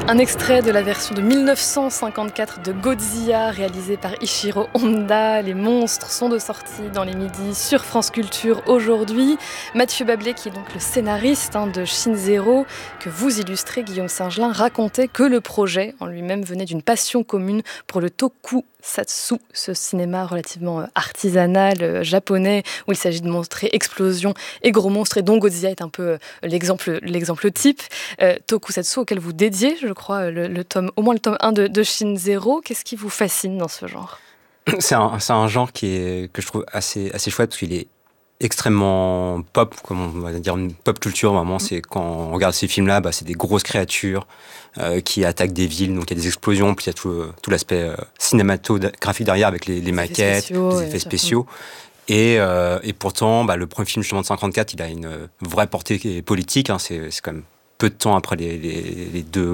Un extrait de la version de 1954 de Godzilla, réalisée par Ishiro Honda. Les monstres sont de sortie dans les midis sur France Culture aujourd'hui. Mathieu Bablé, qui est donc le scénariste de Shin Zero, que vous illustrez, Guillaume Singelin, racontait que le projet en lui-même venait d'une passion commune pour le tokusatsu, ce cinéma relativement artisanal japonais, où il s'agit de montrer explosions et gros monstres, et dont Godzilla est un peu l'exemple type. Tokusatsu auquel vous dédiez, je crois, au moins le tome 1 de Shin Zero. Qu'est-ce qui vous fascine dans ce genre ? C'est un genre que je trouve assez chouette, parce qu'il est extrêmement pop, comme on va dire, une pop culture. Vraiment, c'est quand on regarde ces films-là, c'est des grosses créatures qui attaquent des villes, donc il y a des explosions, puis il y a tout l'aspect cinématographique derrière, avec les maquettes, les effets spéciaux. Et pourtant, le premier film justement de 54, il a une vraie portée politique. C'est quand même peu de temps après les deux